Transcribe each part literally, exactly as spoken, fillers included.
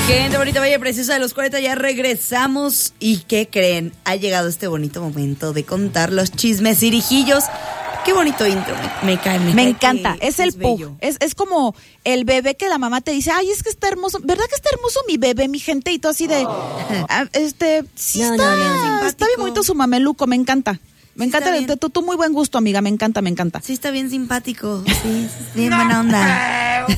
Gente bonita, bella, preciosa de los cuarenta, ya regresamos. ¿Y qué creen? Ha llegado este bonito momento de contar los chismes cirijillos. Qué bonito intro, me, me cae, me, me cae encanta, es el pug, es, es como el bebé que la mamá te dice, ay, es que está hermoso, ¿verdad que está hermoso mi bebé, mi gente? Y todo así de, oh. ah, este, sí no, está, no, no, está bien bonito su mameluco, me encanta. Me sí encanta, tú, tú muy buen gusto, amiga, me encanta, me encanta. Sí, está bien simpático, sí, bien buena onda.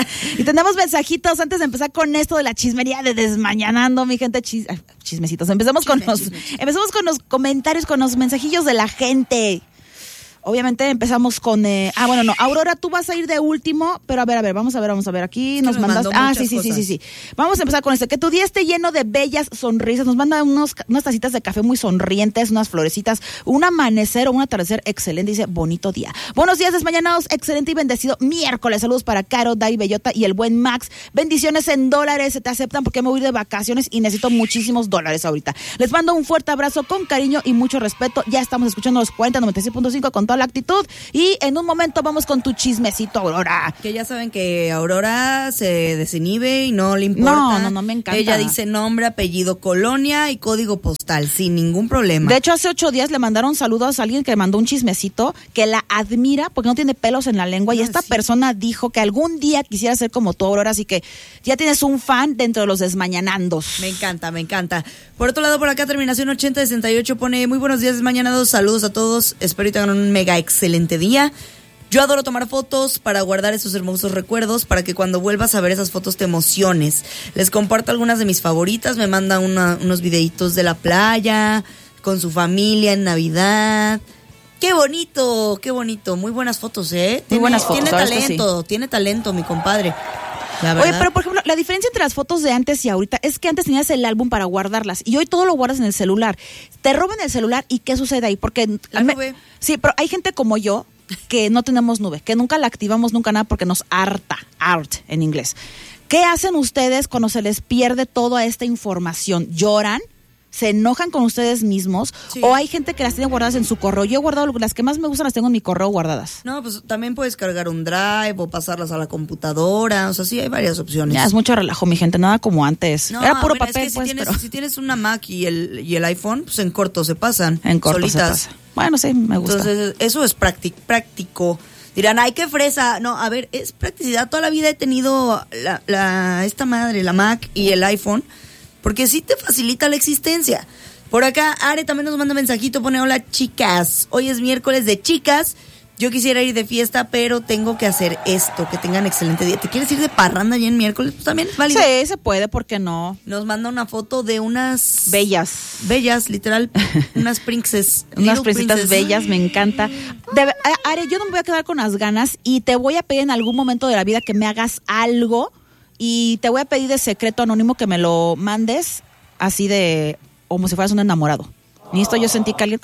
Y tenemos mensajitos antes de empezar con esto de la chismería de Desmañanando, mi gente, chis, chismecitos. Empecemos Chisme, con los, chisme, chisme. empecemos con los comentarios, con los mensajillos de la gente. Obviamente empezamos con... Eh, ah, bueno, no. Aurora, tú vas a ir de último, pero a ver, a ver, vamos a ver, vamos a ver. Aquí es nos me mandas... Ah, sí, sí, sí, sí, sí. Vamos a empezar con esto. Que tu día esté lleno de bellas sonrisas. Nos manda unos, unas tacitas de café muy sonrientes, unas florecitas, un amanecer o un atardecer excelente. Dice, bonito día. Buenos días, Desmañanados. Excelente y bendecido miércoles. Saludos para Caro, Dai, Bellota y el buen Max. Bendiciones en dólares. Se te aceptan porque me voy de vacaciones y necesito muchísimos dólares ahorita. Les mando un fuerte abrazo con cariño y mucho respeto. Ya estamos escuchando los cuarenta noventa y seis punto cinco con la actitud y en un momento vamos con tu chismecito, Aurora. Que ya saben que Aurora se desinhibe y no le importa. No, no, no, me encanta. Ella dice nombre, apellido, colonia y código postal sin ningún problema. De hecho, hace ocho días le mandaron saludos a alguien que le mandó un chismecito que la admira porque no tiene pelos en la lengua, ah, y esta sí. persona dijo que algún día quisiera ser como tú, Aurora, así que ya tienes un fan dentro de los Desmañanandos. Me encanta, me encanta. Por otro lado, por acá, terminación ochenta sesenta y ocho pone, muy buenos días, Desmañanados, saludos a todos, espero que tengan un mega excelente día. Yo adoro tomar fotos para guardar esos hermosos recuerdos, para que cuando vuelvas a ver esas fotos te emociones. Les comparto algunas de mis favoritas, me manda una, unos videitos de la playa, con su familia en Navidad. ¡Qué bonito! ¡Qué bonito! Muy buenas fotos, ¿eh? Muy Tiene, buenas fotos. Tiene talento, sí. tiene talento, mi compadre. Oye, pero por ejemplo, la diferencia entre las fotos de antes y ahorita es que antes tenías el álbum para guardarlas y hoy todo lo guardas en el celular. Te roban el celular y ¿qué sucede ahí? Porque la me, nube. Sí, pero hay gente como yo que no tenemos nube, que nunca la activamos nunca nada porque nos harta, art en inglés. ¿Qué hacen ustedes cuando se les pierde toda esta información? ¿Lloran? ¿Se enojan con ustedes mismos? Sí. ¿O hay gente que las tiene guardadas en su correo? Yo he guardado las que más me gustan, las tengo en mi correo guardadas. No, pues también puedes cargar un drive o pasarlas a la computadora. O sea, sí hay varias opciones. Ya, es mucho relajo, mi gente, nada como antes. No, era puro ver, papel, es que pues, si, tienes, pero... si tienes una Mac y el, y el iPhone, pues en corto se pasan. En corto solitas. se pasa. Bueno, sí, me gusta. Entonces, eso es práctico. práctico. Dirán, ay, qué fresa. No, a ver, es practicidad. Toda la vida he tenido la, la esta madre, la Mac y el iPhone, porque sí te facilita la existencia. Por acá, Are también nos manda un mensajito, pone, hola chicas, hoy es miércoles de chicas, yo quisiera ir de fiesta, pero tengo que hacer esto, que tengan excelente día. ¿Te quieres ir de parranda ya en miércoles? Pues también es válido. Sí, se puede, ¿por qué no? Nos manda una foto de unas... Bellas. Bellas, literal, unas princes. Unas princesitas bellas, me encanta. De, Are, yo no me voy a quedar con las ganas y te voy a pedir en algún momento de la vida que me hagas algo y te voy a pedir de secreto anónimo que me lo mandes así de... como si fueras un enamorado. Y esto yo sentí que alguien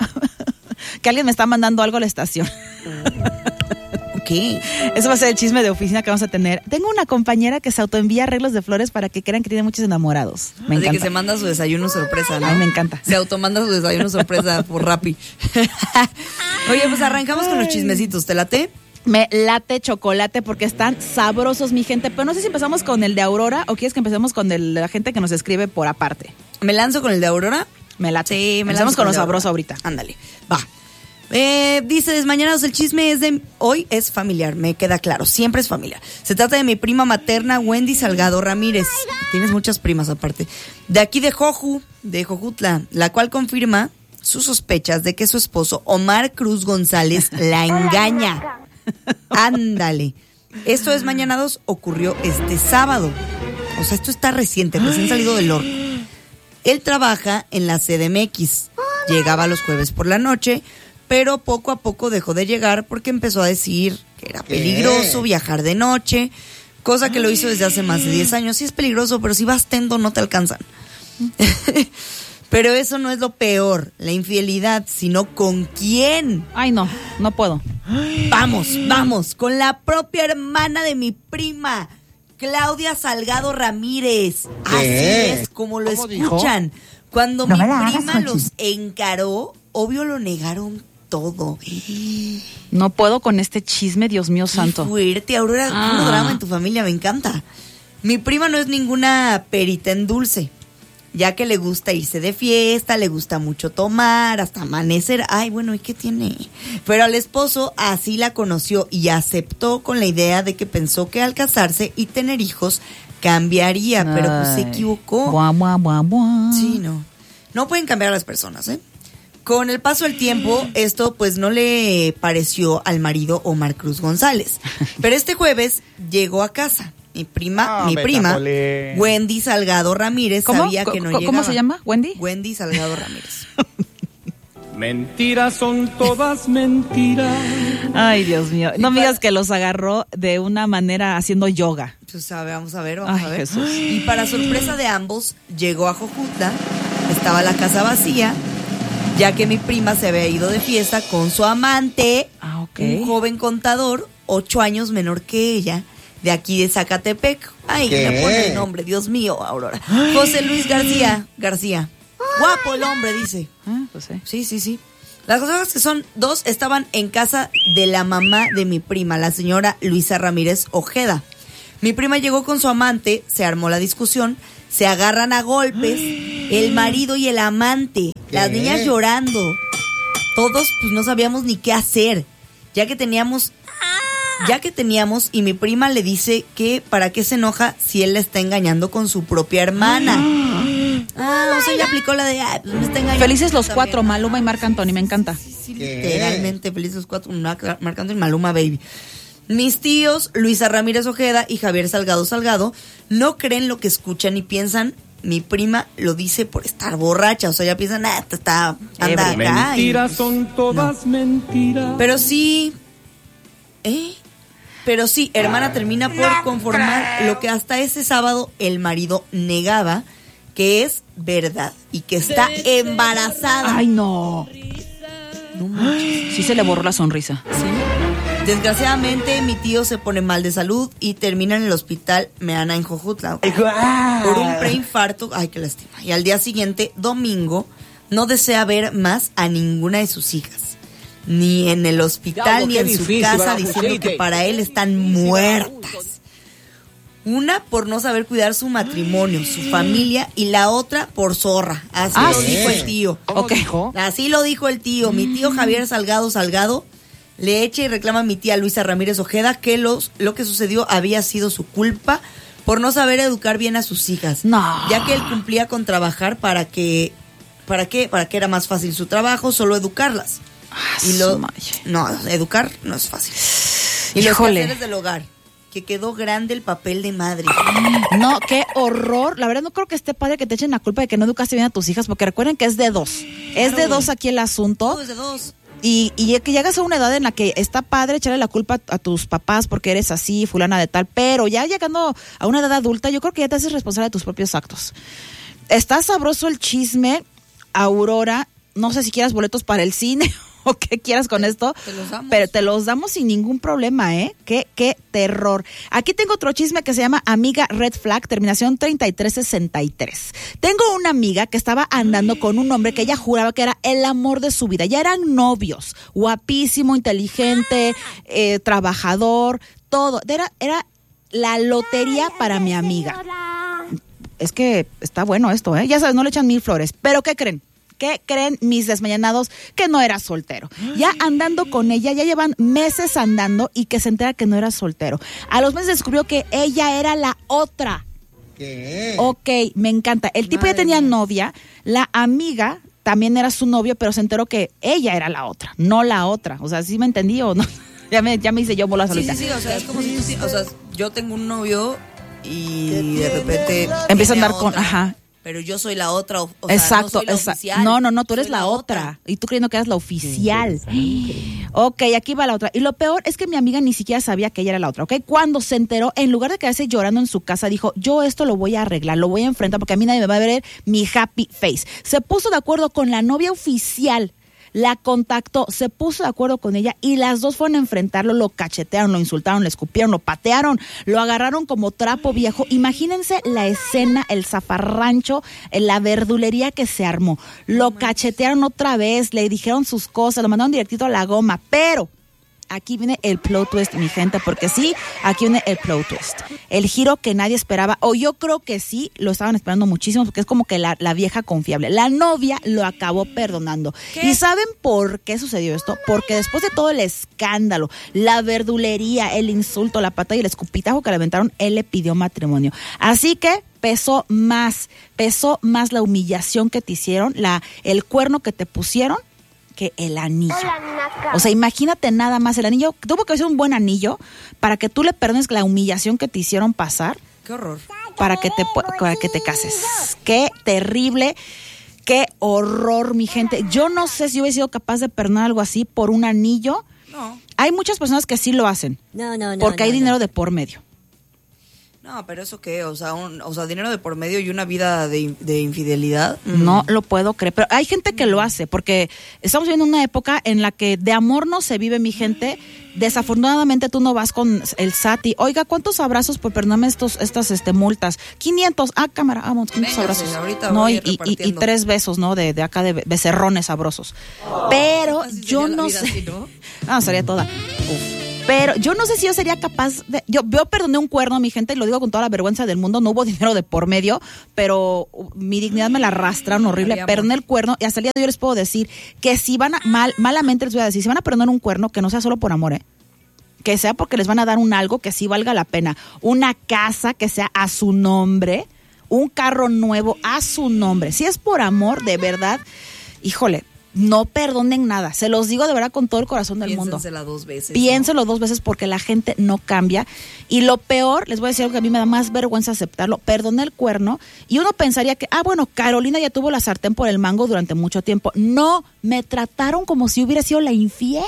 que alguien me está mandando algo a la estación. Ok. Eso va a ser el chisme de oficina que vamos a tener. Tengo una compañera que se autoenvía arreglos de flores para que crean que tiene muchos enamorados. Me Así encanta. que se manda su desayuno sorpresa, ¿no? Ay, me encanta. Se automanda su desayuno sorpresa por Rappi. Oye, pues arrancamos con los chismecitos. ¿Te late? Me late chocolate porque están sabrosos, mi gente. Pero no sé si empezamos con el de Aurora o quieres que empecemos con el de la gente que nos escribe por aparte. ¿Me lanzo con el de Aurora? Me late. Sí, me lanzo con, con lo sabroso ahorita. Ándale, va. Eh, dice, Desmañanados, el chisme es de... Hoy es familiar, me queda claro, siempre es familiar. Se trata de mi prima materna, Wendy Salgado Ramírez. Tienes muchas primas aparte. De aquí de Joju, de Jojutla, la cual confirma sus sospechas de que su esposo, Omar Cruz González, la engaña. Ándale. Esto, Desmañanados, ocurrió este sábado. O sea, esto está reciente, recién salido del horno. Él trabaja en la C D M X. Llegaba los jueves por la noche, pero poco a poco dejó de llegar porque empezó a decir que era peligroso viajar de noche, cosa que lo hizo desde hace más de diez años. Sí es peligroso, pero si vas tendo no te alcanzan. Pero eso no es lo peor, la infidelidad, sino con quién. Ay, no, no puedo. Vamos, vamos, con la propia hermana de mi prima, Claudia Salgado Ramírez. Así es, como lo escuchan. Dijo? Cuando no mi prima los encaró, obvio lo negaron todo. No puedo con este chisme, Dios mío santo. Qué fuerte, Aurora, ah. puro drama en tu familia, me encanta. Mi prima no es ninguna perita en dulce, ya que le gusta irse de fiesta, le gusta mucho tomar, hasta amanecer. Ay, bueno, ¿y qué tiene? Pero al esposo así la conoció y aceptó con la idea de que pensó que al casarse y tener hijos cambiaría, pero pues se equivocó. Buah, buah, buah, buah. Sí, no. No pueden cambiar a las personas, ¿eh? Con el paso del tiempo, esto pues no le pareció al marido Omar Cruz González. Pero este jueves llegó a casa. Mi prima, Ah, mi prima, Betacole. Wendy Salgado Ramírez, ¿Cómo? sabía que no ¿Cómo llegaba. se llama? ¿Wendy? Wendy Salgado Ramírez. Mentiras son todas mentiras. Ay, Dios mío. No me digas que los agarró de una manera haciendo yoga. Pues a ver, vamos a ver, vamos Ay, a ver. Jesús. Y para sorpresa de ambos, llegó a Jojutla, estaba la casa vacía, ya que mi prima se había ido de fiesta con su amante, Ah, ok. un joven contador, ocho años menor que ella, de aquí de Zacatepec. Ay, ¿Qué? me pone el nombre, Dios mío, Aurora. José Luis García, García. Guapo el hombre, dice. Ah, pues sí. Sí, sí, sí. Las cosas que son dos estaban en casa de la mamá de mi prima, la señora Luisa Ramírez Ojeda. Mi prima llegó con su amante, se armó la discusión, se agarran a golpes, el marido y el amante, las ¿Qué? niñas llorando. Todos pues no sabíamos ni qué hacer, ya que teníamos, ya que teníamos y mi prima le dice que para qué se enoja si él la está engañando con su propia hermana. Ah, o sea, ella aplicó la de, ay, pues me está engañando. Felices los También. cuatro, Maluma y Marc Anthony, me encanta. Sí, sí, ¿Qué? literalmente felices los cuatro, Marc- marcando el Maluma Baby. Mis tíos, Luisa Ramírez Ojeda y Javier Salgado Salgado, no creen lo que escuchan y piensan, mi prima lo dice por estar borracha. O sea, ya piensan, ah, te está, anda Ebria. acá. y- Mentiras son todas mentiras. Pero sí, ¿eh? Pero sí, hermana termina por conformar lo que hasta ese sábado el marido negaba, que es verdad y que está embarazada. Ay, no. No manches. Sí se le borró la sonrisa. Sí. Desgraciadamente, mi tío se pone mal de salud y termina en el hospital Meana en Jojutla por un preinfarto. Ay, qué lástima. Y al día siguiente, domingo, no desea ver más a ninguna de sus hijas. Ni en el hospital, Diablo, ni qué en su difícil, casa, ¿verdad, diciendo Juchite? que para él están muertas. Una por no saber cuidar su matrimonio, su familia, y la otra por zorra. Así Ah, lo sí. dijo el tío. ¿Cómo Ok. dijo? Así lo dijo el tío. Mi tío Javier Salgado Salgado le echa y reclama a mi tía Luisa Ramírez Ojeda que los, lo que sucedió había sido su culpa por no saber educar bien a sus hijas. No. Ya que él cumplía con trabajar para que, ¿para qué? Para que era más fácil su trabajo, solo educarlas. Ah, Y su lo, madre. no, educar no es fácil. Y los Híjole. quehaceres del hogar, que quedó grande el papel de madre. No, qué horror. La verdad no creo que esté padre que te echen la culpa de que no educaste bien a tus hijas, porque recuerden que es de dos. Es de dos aquí el asunto. Todo es de dos. Y, y que llegas a una edad en la que está padre echarle la culpa a tus papás porque eres así, fulana de tal, pero ya llegando a una edad adulta, yo creo que ya te haces responsable de tus propios actos. Está sabroso el chisme, Aurora. No sé si quieras boletos para el cine o qué quieras con esto, te los damos. pero te los damos sin ningún problema, ¿eh? Qué, qué terror. Aquí tengo otro chisme que se llama Amiga Red Flag, terminación treinta y tres sesenta y tres. Tengo una amiga que estaba andando con un hombre que ella juraba que era el amor de su vida. Ya eran novios, guapísimo, inteligente, eh, trabajador, todo. Era, era la lotería para mi amiga. Es que está bueno esto, ¿eh? Ya sabes, no le echan mil flores. Pero ¿qué creen? ¿Qué creen mis desmañanados? Que no era soltero. Ya andando con ella, ya llevan meses andando y que se entera que no era soltero. A los meses descubrió que ella era la otra. ¿Qué? Ok, me encanta. El tipo Madre ya tenía mía. novia, la amiga también era su novio, pero se enteró que ella era la otra, no la otra. O sea, ¿sí me entendí o no? ya, me, ya me hice yo bola Sí, solita. sí, sí, o sea, es como si tú, sí- o sea, yo tengo un novio y de repente Empieza a tiene andar con- otra, ajá. pero yo soy la otra, o, o sea, Exacto, no soy la exacto. oficial, No, no, no, tú eres soy la, otra. Y tú creyendo que eres la oficial. Ok, aquí va la otra. Y lo peor es que mi amiga ni siquiera sabía que ella era la otra, ¿ok? Cuando se enteró, en lugar de quedarse llorando en su casa, dijo, yo esto lo voy a arreglar, lo voy a enfrentar porque a mí nadie me va a ver mi happy face. Se puso de acuerdo con la novia oficial. La contactó, se puso de acuerdo con ella y las dos fueron a enfrentarlo, lo cachetearon, lo insultaron, lo escupieron, lo patearon, lo agarraron como trapo viejo. Imagínense la escena, el zafarrancho, la verdulería que se armó. Lo cachetearon otra vez, le dijeron sus cosas, lo mandaron directito a la goma, pero aquí viene el plot twist, mi gente, porque sí, aquí viene el plot twist. El giro que nadie esperaba, o yo creo que sí, lo estaban esperando muchísimo, porque es como que la, la vieja confiable. La novia lo acabó perdonando. ¿Qué? ¿Y saben por qué sucedió esto? Porque después de todo el escándalo, la verdulería, el insulto, la pata y el escupitajo que le aventaron, él le pidió matrimonio. Así que pesó más, pesó más la humillación que te hicieron, la, el cuerno que te pusieron, que el anillo. O sea, imagínate nada más, el anillo, tuvo que ser un buen anillo para que tú le perdones la humillación que te hicieron pasar. Qué horror. Para que te, para que te cases. Qué terrible, qué horror, mi gente. Yo no sé si hubiera sido capaz de perdonar algo así por un anillo. No. Hay muchas personas que sí lo hacen. No, no, no. Porque no, hay no. dinero de por medio. No, pero ¿eso qué? O sea, un, o sea, dinero de por medio y una vida de, de infidelidad. No lo puedo creer, pero hay gente que lo hace, porque estamos viviendo una época en la que de amor no se vive, mi gente. Desafortunadamente tú no vas con el S A T y, oiga, ¿cuántos abrazos por perdóname estos, estas este, multas? quinientos, ah, cámara, vamos, quinientos Véngase, abrazos. ahorita No, voy y, y, y repartiendo. tres besos, ¿no? De, de acá de becerrones sabrosos. Pero Así yo sería la no vida sé. así, ¿no? No, sería toda. Uf. Pero yo no sé si yo sería capaz de... Yo, yo perdoné un cuerno, mi gente, y lo digo con toda la vergüenza del mundo. No hubo dinero de por medio, pero mi dignidad me la arrastraron horrible. Haríamos. Perdoné el cuerno y hasta el día de hoy yo les puedo decir que si van a... Mal, malamente les voy a decir, si van a perdonar un cuerno, que no sea solo por amor, ¿eh? Que sea porque les van a dar un algo que sí valga la pena. Una casa que sea a su nombre, un carro nuevo a su nombre. Si es por amor, de verdad, híjole, no perdonen nada. Se los digo de verdad con todo el corazón del mundo. Piénsensela dos veces. Piénselo dos veces porque la gente no cambia. Y lo peor, les voy a decir algo que a mí me da más vergüenza aceptarlo. Perdoné el cuerno y uno pensaría que, ah, bueno, Carolina ya tuvo la sartén por el mango durante mucho tiempo. No, me trataron como si hubiera sido la infiel.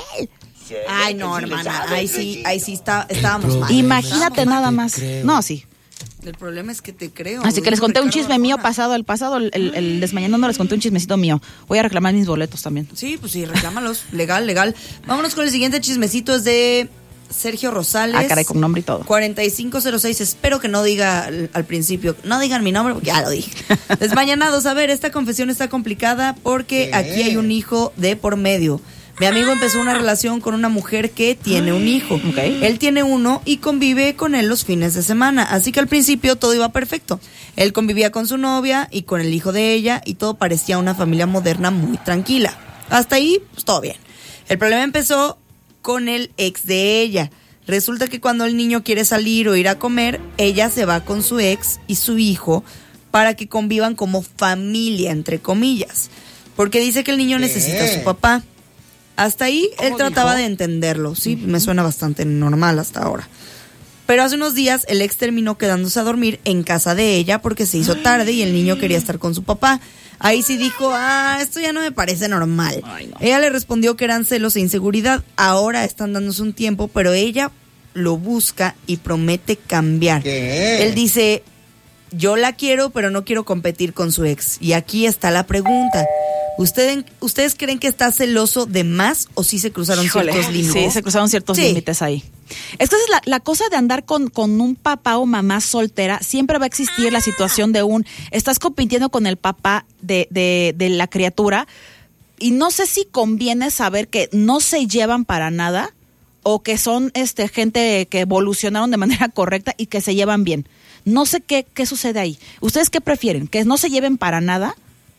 Ay, no, hermana. Ahí sí, ahí sí está, estábamos mal. Imagínate nada más. No, sí. El problema es que te creo. Así que les conté un Ricardo chisme mío Arjona. pasado, el pasado, el, el, el desmañanando les conté un chismecito mío. Voy a reclamar mis boletos también. Sí, pues sí, reclámalos. Legal, legal. Vámonos con el siguiente chismecito. Es de Sergio Rosales. Ah, caray, con nombre y todo. cuarenta y cinco cero seis. Espero que no diga al, al principio. No digan mi nombre porque ya lo dije. Desmañanados. A ver, esta confesión está complicada porque aquí hay un hijo de por medio. Mi amigo empezó una relación con una mujer que tiene un hijo. Okay. Él tiene uno y convive con él los fines de semana. Así que al principio todo iba perfecto. Él convivía con su novia y con el hijo de ella y todo parecía una familia moderna muy tranquila. Hasta ahí, pues todo bien. El problema empezó con el ex de ella. Resulta que cuando el niño quiere salir o ir a comer, ella se va con su ex y su hijo para que convivan como familia, entre comillas. Porque dice que el niño necesita a su papá. Hasta ahí él trataba de entenderlo, sí, uh-huh. Me suena bastante normal hasta ahora. Pero hace unos días el ex terminó quedándose a dormir en casa de ella porque se hizo tarde y el niño quería estar con su papá. Ahí sí dijo, ah, esto ya no me parece normal. Ay, no. Ella le respondió que eran celos e inseguridad. Ahora están dándose un tiempo, pero ella lo busca y promete cambiar. ¿Qué? Él dice, yo la quiero, pero no quiero competir con su ex. Y aquí está la pregunta. ¿Ustedes, ¿Ustedes creen que está celoso de más o sí se cruzaron Híjole, ciertos límites? Sí, se cruzaron ciertos sí. límites ahí. Es que esa es la, la cosa de andar con, con un papá o mamá soltera. Siempre va a existir la situación de un, estás compitiendo con el papá de, de, de la criatura y no sé si conviene saber que no se llevan para nada o que son este gente que evolucionaron de manera correcta y que se llevan bien. No sé qué, qué sucede ahí. ¿Ustedes qué prefieren? ¿Que no se lleven para nada?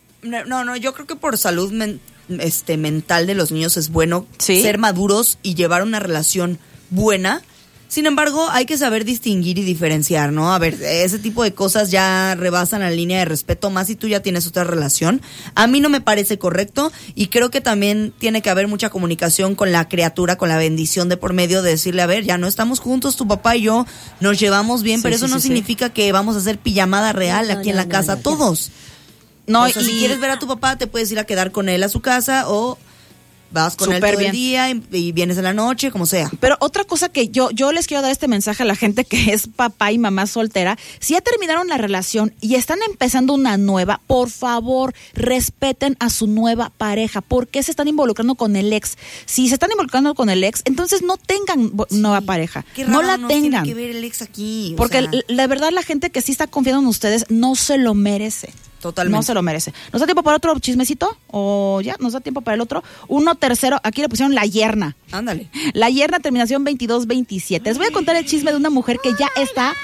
No, no, yo creo que por salud men, este, mental de los niños es bueno ¿Sí? ser maduros y llevar una relación buena. Sin embargo, hay que saber distinguir y diferenciar, ¿no? A ver, ese tipo de cosas ya rebasan la línea de respeto, más si tú ya tienes otra relación. A mí no me parece correcto y creo que también tiene que haber mucha comunicación con la criatura, con la bendición de por medio de decirle, a ver, ya no estamos juntos, tu papá y yo nos llevamos bien, sí, pero sí, eso no sí, significa sí. que vamos a hacer pijamada real no, aquí no, en la no, casa no, no. todos. No, o sea, y... si quieres ver a tu papá, te puedes ir a quedar con él a su casa o vas con Súper él todo bien. el día y, y vienes en la noche, como sea. Pero otra cosa que yo, yo les quiero dar este mensaje a la gente que es papá y mamá soltera, si ya terminaron la relación y están empezando una nueva, por favor, respeten a su nueva pareja. ¿Por qué se están involucrando con el ex? Si se están involucrando con el ex, entonces no tengan sí. nueva pareja. Qué raro no la nos tengan. Tiene que ver el ex aquí. Porque o sea, la verdad la gente que sí está confiando en ustedes no se lo merece. Totalmente. No se lo merece. ¿Nos da tiempo para otro chismecito? ¿O ya? ¿Nos da tiempo para el otro? Uno tercero, aquí le pusieron la yerna. Ándale. La yerna, terminación veintidós veintisiete. Les voy a contar el chisme de una mujer que ya está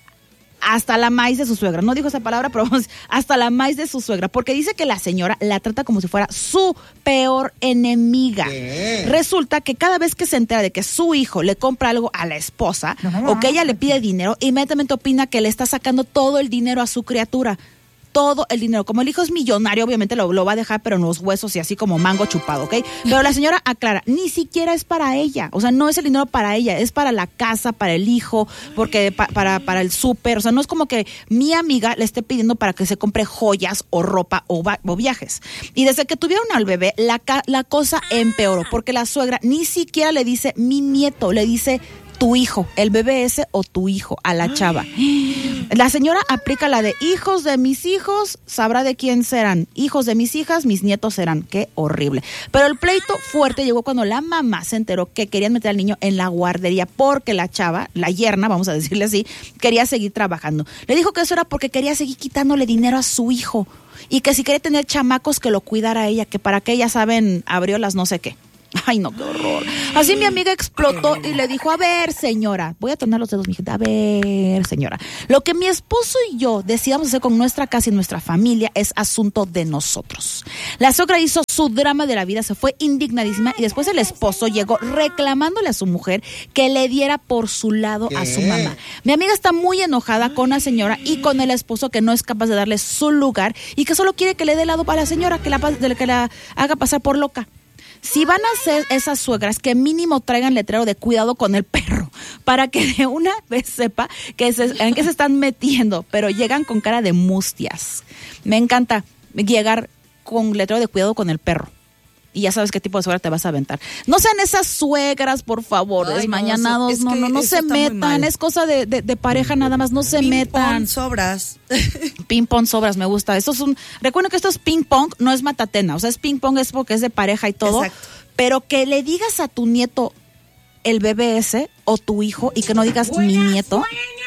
hasta la maíz de su suegra. No dijo esa palabra, pero vamos, hasta la maíz de su suegra, porque dice que la señora la trata como si fuera su peor enemiga. ¿Qué? Resulta que cada vez que se entera de que su hijo le compra algo a la esposa, no, o que ella le pide dinero, inmediatamente opina que le está sacando todo el dinero a su criatura. Todo el dinero. Como el hijo es millonario, obviamente lo, lo va a dejar, pero en los huesos y así como mango chupado, ¿ok? Pero la señora aclara, ni siquiera es para ella. O sea, no es el dinero para ella, es para la casa, para el hijo, porque pa, para, para el súper. O sea, no es como que mi amiga le esté pidiendo para que se compre joyas o ropa o, va, o viajes. Y desde que tuvieron al bebé, la, la cosa empeoró, porque la suegra ni siquiera le dice mi nieto, le dice tu hijo, el bebé ese o tu hijo, a la chava. La señora aplica la de hijos de mis hijos, sabrá de quién serán. Hijos de mis hijas, mis nietos serán. Qué horrible. Pero el pleito fuerte llegó cuando la mamá se enteró que querían meter al niño en la guardería porque la chava, la yerna, vamos a decirle así, quería seguir trabajando. Le dijo que eso era porque quería seguir quitándole dinero a su hijo y que si quería tener chamacos que lo cuidara a ella, que para que ella, saben, abrió las no sé qué. Ay, no, qué horror. Así mi amiga explotó y le dijo, a ver, señora, voy a tornar los dedos, mi gente, a ver, señora, lo que mi esposo y yo decidamos hacer con nuestra casa y nuestra familia es asunto de nosotros. La suegra hizo su drama de la vida, se fue indignadísima y después el esposo llegó reclamándole a su mujer que le diera por su lado ¿Qué? a su mamá. Mi amiga está muy enojada con la señora y con el esposo que no es capaz de darle su lugar y que solo quiere que le dé lado para la señora, que la, que la haga pasar por loca. Si van a ser esas suegras, que mínimo traigan letrero de cuidado con el perro, para que de una vez sepa que se, en qué se están metiendo, pero llegan con cara de mustias. Me encanta llegar con letrero de cuidado con el perro. Y ya sabes qué tipo de suegra te vas a aventar. No sean esas suegras, por favor, Ay, desmañanados. No, no, no, no se metan. Es cosa de, de, de pareja nada más. No se ping metan. Pong sobras. Ping pong sobras, me gusta. Esto es un. Recuerden que esto es ping pong, no es matatena. O sea, es ping pong, es porque es de pareja y todo. Exacto. Pero que le digas a tu nieto el bebé ese o tu hijo y que no digas mi nieto.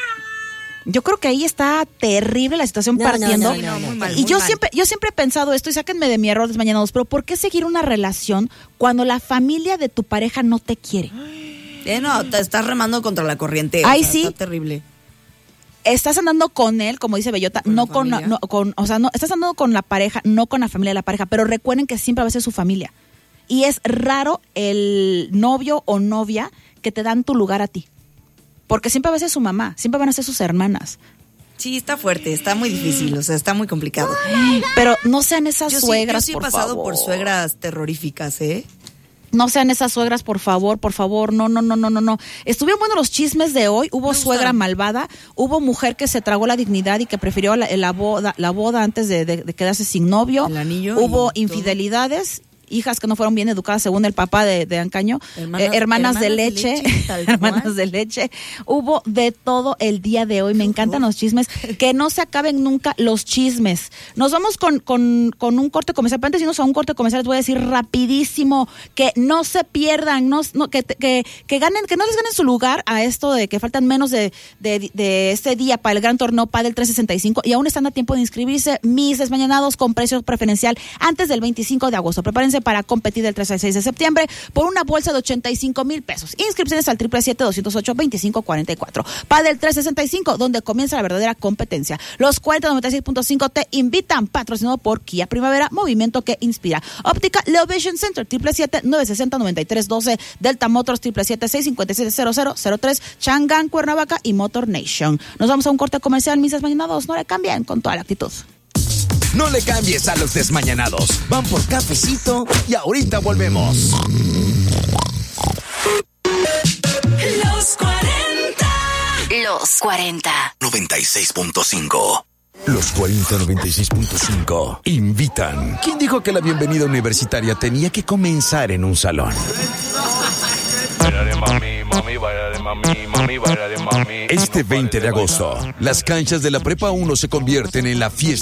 Yo creo que ahí está terrible la situación no, partiendo. No, no, no, no, muy mal, y muy yo mal. siempre, yo siempre he pensado esto, y sáquenme de mi error desmañanados, pero ¿por qué seguir una relación cuando la familia de tu pareja no te quiere? Eh, no, te estás remando contra la corriente. Ay, o sea, sí. Está terrible. Estás andando con él, como dice Bellota, ¿Con no con, no con, o sea, no, estás andando con la pareja, no con la familia de la pareja, pero recuerden que siempre va a ser su familia. Y es raro el novio o novia que te dan tu lugar a ti. Porque siempre va a ser su mamá, siempre van a ser sus hermanas. Sí, está fuerte, está muy difícil, o sea, está muy complicado. Pero no sean esas yo suegras, sí, yo sí por he pasado favor. por suegras terroríficas, ¿eh? No sean esas suegras, por favor, por favor, no, no, no, no, no, no. Estuvieron buenos los chismes de hoy, hubo suegra malvada, hubo mujer que se tragó la dignidad y que prefirió la, la boda, la boda antes de, de, de quedarse sin novio. El anillo. Hubo infidelidades. Todo. Hijas que no fueron bien educadas según el papá de, de Ancaño, hermanas, eh, hermanas, hermanas de leche, de leche hermanas de leche, hubo de todo el día de hoy, me encantan los chismes, que no se acaben nunca los chismes. Nos vamos con, con, con un corte comercial, pero antes de irnos a un corte comercial les voy a decir rapidísimo que no se pierdan, no, no, que, que, que ganen, que no les ganen su lugar a esto de que faltan menos de, de, de este día para el gran torneo Padel trescientos sesenta y cinco y aún están a tiempo de inscribirse, mis desmañanados con precio preferencial antes del veinticinco de agosto. Prepárense para competir del tres al seis de septiembre por una bolsa de ochenta y cinco mil pesos. Inscripciones al triple siete doscientos ocho veinticinco cuarenta y cuatro. Padel trescientos sesenta y cinco, donde comienza la verdadera competencia. Los cuarenta noventa y seis punto cinco te invitan, patrocinado por Kia Primavera, movimiento que inspira. Óptica Leo Vision Center, triple siete nueve sesenta noventa y tres doce. Delta Motors, triple siete seis cincuenta y siete cero cero cero tres. Chang'an, Cuernavaca y Motor Nation. Nos vamos a un corte comercial, mis desmañanados. No le cambien, con toda la actitud. No le cambies a los desmañanados. Van por cafecito y ahorita volvemos. Los cuarenta. Los cuarenta. noventa y seis punto cinco. Los cuarenta noventa y seis punto cinco invitan. ¿Quién dijo que la bienvenida universitaria tenía que comenzar en un salón? Este veinte de agosto, las canchas de la Prepa uno se convierten en la fiesta